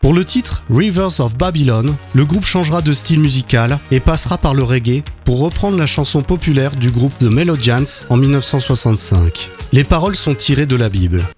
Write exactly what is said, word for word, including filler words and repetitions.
Pour le titre Rivers of Babylon, le groupe changera de style musical et passera par le reggae pour reprendre la chanson populaire du groupe The Melodians en dix-neuf cent soixante-cinq. Les paroles sont tirées de la Bible.